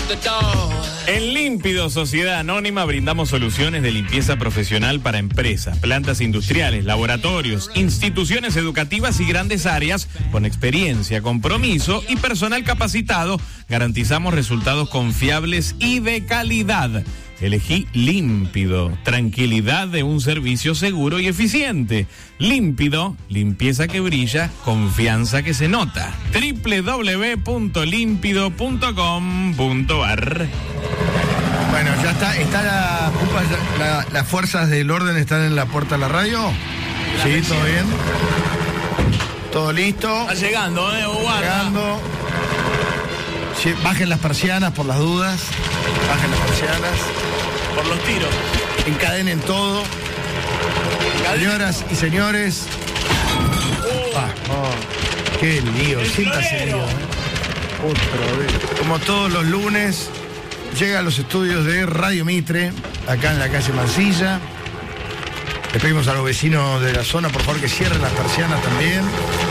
En Límpido Sociedad Anónima brindamos soluciones de limpieza profesional para empresas, plantas industriales, laboratorios, instituciones educativas y grandes áreas con experiencia, compromiso y personal capacitado. Garantizamos resultados confiables y de calidad. Elegí Límpido, tranquilidad de un servicio seguro y eficiente. Límpido, limpieza que brilla, confianza que se nota. www.limpido.com.ar. Bueno, ya está las fuerzas del orden están en la puerta de la radio. Sí, todo bien. Todo listo. Está llegando, guarda. Llegando. Sí, bajen las persianas por las dudas. Bajen las persianas. Por los tiros. Encadenen todo. Señoras y señores. Qué lío, siéntase lío. Otra vez. Como todos los lunes, llega a los estudios de Radio Mitre, acá en la calle Mansilla. Le pedimos a los vecinos de la zona, por favor, que cierren las persianas también.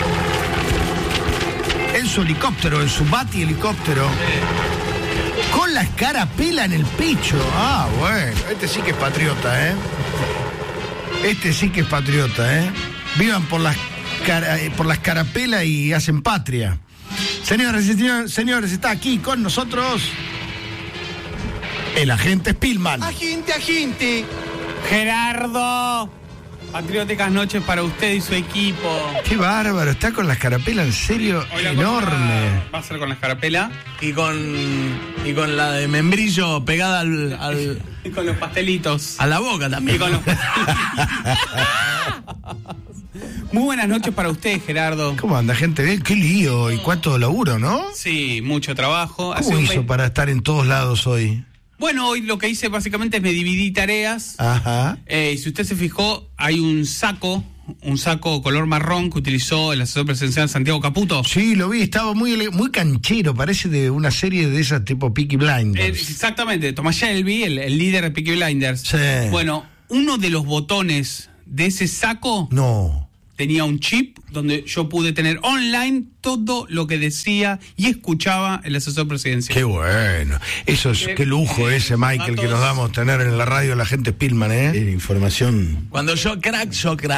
En su helicóptero, en su bati helicóptero. Con la escarapela en el pecho. Ah, bueno. Este sí que es patriota, ¿eh? Este sí que es patriota, ¿eh? Vivan por la escarapela y hacen patria. Señoras y señores, está aquí con nosotros el agente Spillman. Agente. Gerardo. Patrióticas noches para usted y su equipo. Qué bárbaro, está con la escarapela en serio. Hoy la enorme. Va a ser con la escarapela. Y con la de membrillo pegada al Y con los pastelitos. a la boca también. Y con los Muy buenas noches para usted, Gerardo. ¿Cómo anda, gente? Bien, qué lío y cuánto laburo, ¿no? Sí, mucho trabajo. ¿Cómo hizo para estar en todos lados hoy? Bueno, hoy lo que hice básicamente es me dividí tareas. Ajá. Y si usted se fijó, hay un saco color marrón que utilizó el asesor presidencial Santiago Caputo. Sí, lo vi, estaba muy canchero, parece de una serie de esas tipo Peaky Blinders. Exactamente, Thomas Shelby, el líder de Peaky Blinders. Sí. Bueno, uno de los botones de ese saco tenía un chip donde yo pude tener online todo lo que decía y escuchaba el asesor presidencial. Qué bueno. Eso es, qué lujo ese, Michael, que nos damos tener en la radio la gente Spillman, ¿eh? Información. Cuando yo crack.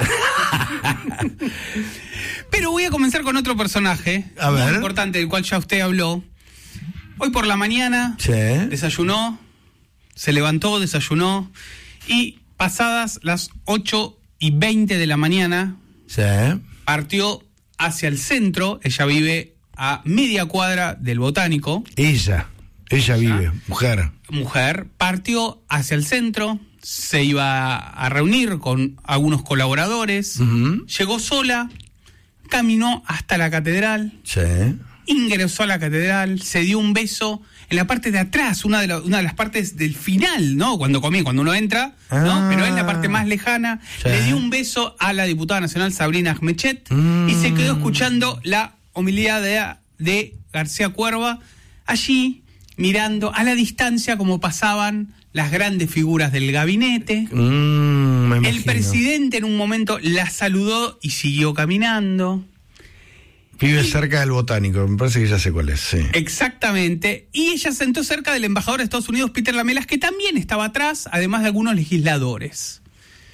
Pero voy a comenzar con otro personaje muy importante, del cual ya usted habló. Hoy por la mañana desayunó, se levantó, desayunó, y pasadas las 8:20 de la mañana partió hacia el centro. Ella vive a media cuadra del Botánico. Ella vive, mujer. Partió hacia el centro, se iba a reunir con algunos colaboradores. Llegó sola, caminó hasta la catedral. Ingresó a la catedral, se dio un beso en la parte de atrás, una de las partes del final, ¿no? Cuando uno entra, ¿no? Pero en la parte más lejana, le dio un beso a la diputada nacional Sabrina Ahmechet y se quedó escuchando la homilía de García Cuerva, allí mirando a la distancia como pasaban las grandes figuras del gabinete. El presidente en un momento la saludó y siguió caminando. Vive cerca del Botánico, me parece que ya sé cuál es, sí. Exactamente. Y ella sentó cerca del embajador de Estados Unidos, Peter Lamelas, que también estaba atrás, además de algunos legisladores.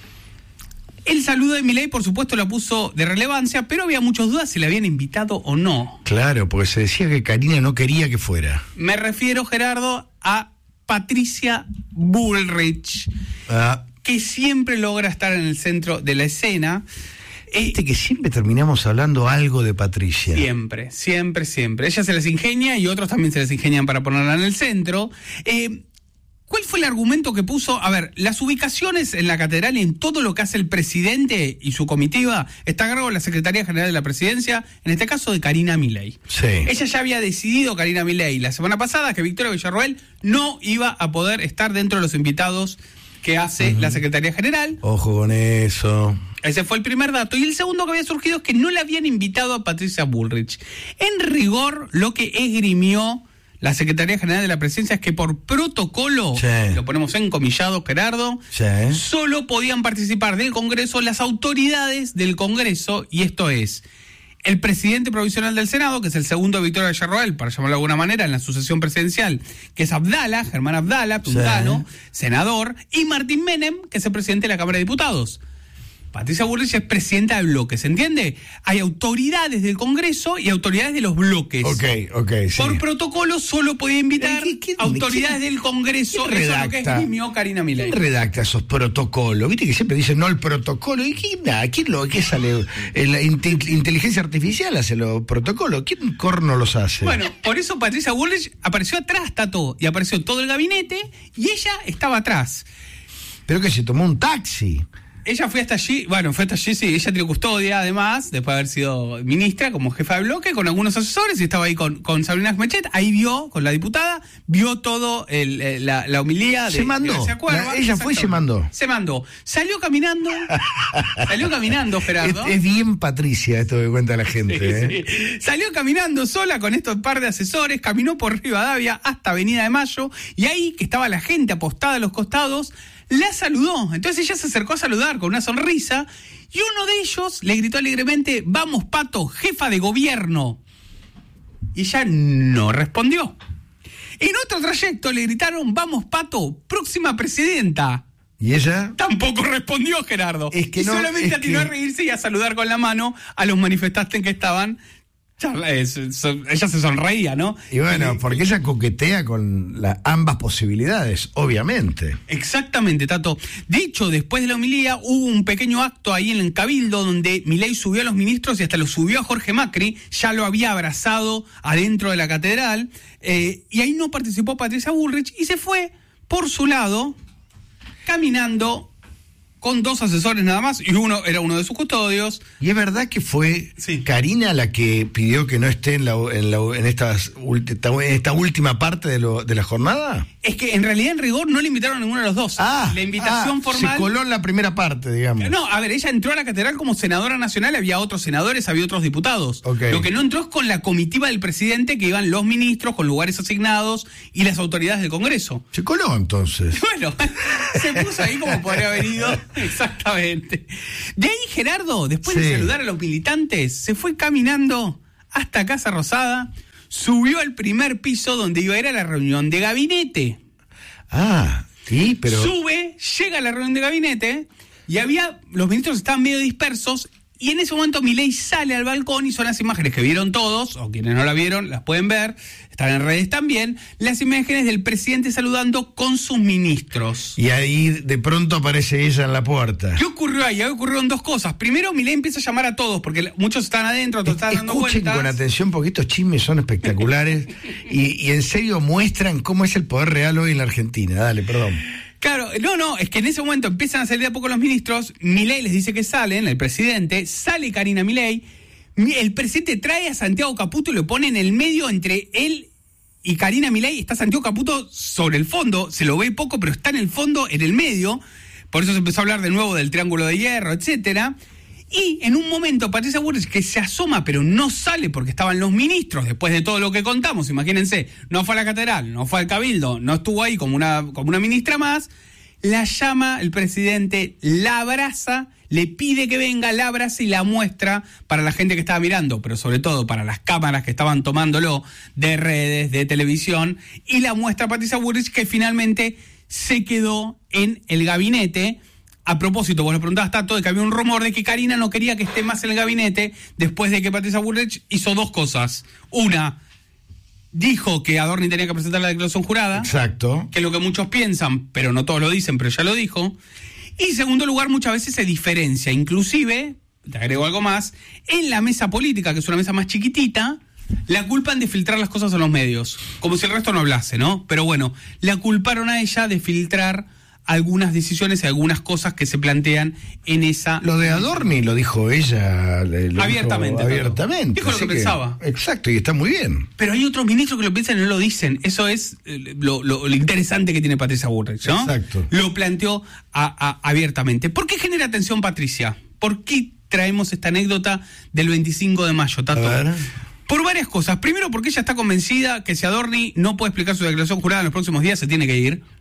El saludo de Milei, por supuesto, la puso de relevancia, pero había muchas dudas si le habían invitado o no. Claro, porque se decía que Karina no quería que fuera. Me refiero, Gerardo, a Patricia Bullrich, que siempre logra estar en el centro de la escena. Que siempre terminamos hablando algo de Patricia. Siempre. Ella se les ingenia y otros también se les ingenian para ponerla en el centro. ¿Cuál fue el argumento que puso? A ver, las ubicaciones en la catedral y en todo lo que hace el presidente y su comitiva está a cargo de la Secretaría General de la Presidencia, en este caso de Karina Milei. Ella ya había decidido, Karina Milei, la semana pasada, que Victoria Villarroel no iba a poder estar dentro de los invitados que hace la Secretaría General. Ojo con eso. Ese fue el primer dato. Y el segundo que había surgido es que no le habían invitado a Patricia Bullrich. En rigor, lo que esgrimió la Secretaría General de la Presidencia es que por protocolo, lo ponemos encomillado, Gerardo, solo podían participar del Congreso las autoridades del Congreso, y esto es El presidente provisional del Senado, que es el segundo de Victoria Villarroel, para llamarlo de alguna manera, en la sucesión presidencial, que es Abdala, Germán Abdala, puntano, senador, y Martín Menem, que es el presidente de la Cámara de Diputados. Patricia Bullrich es presidenta del bloque, ¿se entiende? Hay autoridades del Congreso y autoridades de los bloques. Ok, sí. Por protocolo solo podía invitar autoridades del Congreso. Eso es lo que esgrimió Karina Milei. ¿Quién redacta esos protocolos? Viste que siempre dicen no el protocolo. ¿Y qué sale? La inteligencia artificial hace los protocolos. ¿Quién corno los hace? Bueno, por eso Patricia Bullrich apareció atrás, Tato, y apareció todo el gabinete y ella estaba atrás. Pero que se tomó un taxi. Ella fue hasta allí, sí, ella tiene custodia además, después de haber sido ministra como jefa de bloque, con algunos asesores, y estaba ahí con Sabrina Smechet, ahí vio, con la diputada, vio todo la homilía se mandó. Ella fue y se mandó. Se mandó. Salió caminando, Gerardo. Es bien Patricia esto que cuenta la gente. Sí. Salió caminando sola con estos par de asesores, caminó por Rivadavia hasta Avenida de Mayo, y ahí que estaba la gente apostada a los costados, la saludó. Entonces ella se acercó a saludar con una sonrisa y uno de ellos le gritó alegremente: "Vamos, Pato, jefa de gobierno". Y ella no respondió. En otro trayecto le gritaron: "Vamos, Pato, próxima presidenta". ¿Y ella? Tampoco respondió, Gerardo. Solamente atinó a reírse y a saludar con la mano a los manifestantes que estaban. Ella se sonreía, ¿no? Y bueno, porque ella coquetea con ambas posibilidades, obviamente. Exactamente, Tato. De hecho, después de la homilía hubo un pequeño acto ahí en el Cabildo donde Milei subió a los ministros y hasta lo subió a Jorge Macri, ya lo había abrazado adentro de la catedral, y ahí no participó Patricia Bullrich y se fue por su lado caminando con dos asesores nada más, y uno era uno de sus custodios. ¿Y es verdad que fue Karina la que pidió que no esté en esta última parte de la jornada? Es que en realidad, en rigor, no le invitaron a ninguno de los dos. La invitación formal... Se coló en la primera parte, digamos. No, a ver, ella entró a la catedral como senadora nacional, había otros senadores, había otros diputados. Okay. Lo que no entró es con la comitiva del presidente, que iban los ministros con lugares asignados y las autoridades del Congreso. Se coló, entonces. Bueno, se puso ahí como podría haber ido. Exactamente. De ahí, Gerardo, después de saludar a los militantes, se fue caminando hasta Casa Rosada, subió al primer piso donde iba a ir a la reunión de gabinete. Sí, pero... Llega a la reunión de gabinete y los ministros estaban medio dispersos, y en ese momento Milei sale al balcón, y son las imágenes que vieron todos, o quienes no la vieron las pueden ver, están en redes también, las imágenes del presidente saludando con sus ministros. Y ahí de pronto aparece ella en la puerta. ¿Qué ocurrió ahí? Ahí ocurrieron dos cosas. Primero, Milei empieza a llamar a todos, porque muchos están adentro, otros están dando vueltas. Escuchen con atención, porque estos chismes son espectaculares y en serio muestran cómo es el poder real hoy en la Argentina. Dale, perdón. Claro, es que en ese momento empiezan a salir de a poco los ministros, Milei les dice que salen, el presidente, sale Karina Milei, el presidente trae a Santiago Caputo y lo pone en el medio entre él y Karina Milei, está Santiago Caputo sobre el fondo, se lo ve poco, pero está en el fondo, en el medio, por eso se empezó a hablar de nuevo del Triángulo de Hierro, etcétera. Y en un momento Patricia Bullrich, que se asoma pero no sale porque estaban los ministros, después de todo lo que contamos, imagínense, no fue a la catedral, no fue al Cabildo, no estuvo ahí como una ministra más, la llama el presidente, la abraza, le pide que venga, la abraza y la muestra para la gente que estaba mirando, pero sobre todo para las cámaras que estaban tomándolo de redes, de televisión, y la muestra a Patricia Bullrich, que finalmente se quedó en el gabinete. A propósito, vos le preguntabas, Tato, de que había un rumor de que Karina no quería que esté más en el gabinete después de que Patricia Bullrich hizo dos cosas. Una, dijo que Adorni tenía que presentar la declaración jurada. Exacto. Que es lo que muchos piensan, pero no todos lo dicen, pero ella lo dijo. Y en segundo lugar, muchas veces se diferencia. Inclusive, te agrego algo más, en la mesa política, que es una mesa más chiquitita, la culpan de filtrar las cosas a los medios. Como si el resto no hablase, ¿no? Pero bueno, la culparon a ella de filtrar algunas decisiones y algunas cosas que se plantean en esa... Lo de Adorni lo dijo ella... Abiertamente. Dijo lo que pensaba. Exacto, y está muy bien. Pero hay otros ministros que lo piensan y no lo dicen. Eso es lo interesante que tiene Patricia Bullrich, ¿no? Exacto. Lo planteó abiertamente. ¿Por qué genera atención, Patricia? ¿Por qué traemos esta anécdota del 25 de mayo, Tato? A ver. Por varias cosas. Primero, porque ella está convencida que si Adorni no puede explicar su declaración jurada en los próximos días, se tiene que ir.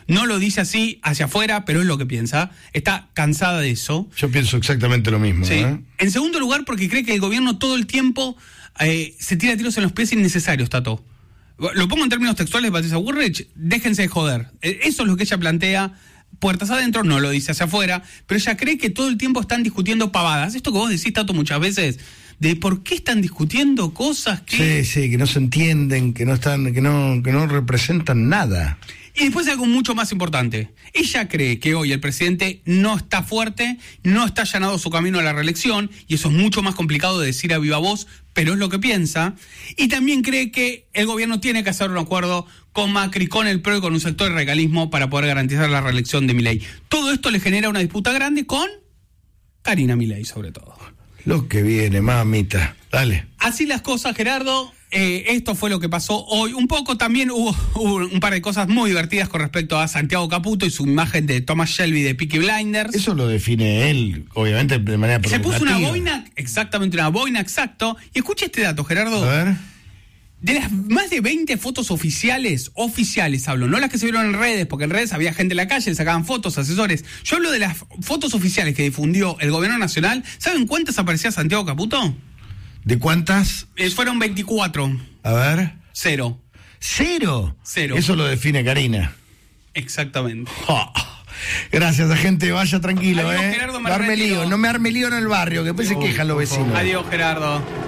No lo dice así hacia afuera, pero es lo que piensa. Está cansada de eso. Yo pienso exactamente lo mismo. Sí. En segundo lugar, porque cree que el gobierno todo el tiempo se tira tiros en los pies innecesarios, Tato. Lo pongo en términos textuales de Patricia Bullrich, déjense de joder. Eso es lo que ella plantea, puertas adentro, no lo dice hacia afuera, pero ella cree que todo el tiempo están discutiendo pavadas. Esto que vos decís, Tato, muchas veces, de por qué están discutiendo cosas que... Sí, que no se entienden, que no representan nada. Y después algo mucho más importante. Ella cree que hoy el presidente no está fuerte, no está allanado su camino a la reelección, y eso es mucho más complicado de decir a viva voz, pero es lo que piensa. Y también cree que el gobierno tiene que hacer un acuerdo con Macri, con el PRO y con un sector del radicalismo para poder garantizar la reelección de Milei. Todo esto le genera una disputa grande con Karina Milei, sobre todo. Lo que viene, mamita. Dale. Así las cosas, Gerardo. Esto fue lo que pasó hoy. Un poco también hubo un par de cosas muy divertidas con respecto a Santiago Caputo y su imagen de Thomas Shelby de Peaky Blinders. Eso lo define él, obviamente, de manera provocativa. Se puso una boina, exactamente una boina, exacto. Y escucha este dato, Gerardo. A ver. De las más de 20 fotos oficiales hablo, no las que se vieron en redes, porque en redes había gente en la calle, le sacaban fotos, asesores. Yo hablo de las fotos oficiales que difundió el gobierno nacional. ¿Saben cuántas aparecía Santiago Caputo? ¿De cuántas? Fueron 24. A ver. Cero. ¿Cero? Cero. Eso lo define Karina. Exactamente. Oh. Gracias, gente. Vaya tranquilo, Adiós, Gerardo, no me arme lío en el barrio, que después se quejan los vecinos. Adiós, Gerardo.